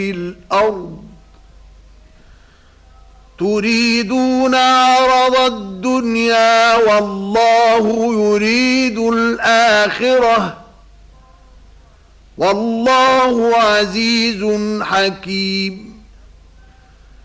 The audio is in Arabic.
الأرض تريدون عرض الدنيا والله يريد الآخرة والله عزيز حكيم.